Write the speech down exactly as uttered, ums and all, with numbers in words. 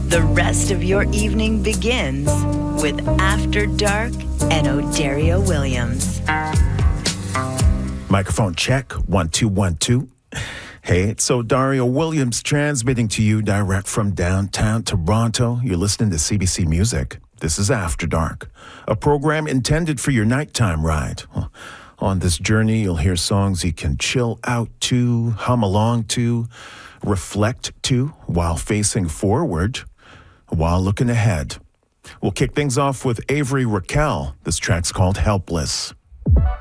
The rest of your evening begins with After Dark and O'Dario Williams. Microphone check, one, two, one, two. Hey, it's O'Dario Williams transmitting to you direct from downtown Toronto. You're listening to C B C Music. This is After Dark, a program intended for your nighttime ride. On this journey, you'll hear songs you can chill out to, hum along to, reflect to, while facing forward, while looking ahead. We'll kick things off with Avery Raquel. This track's called Helpless.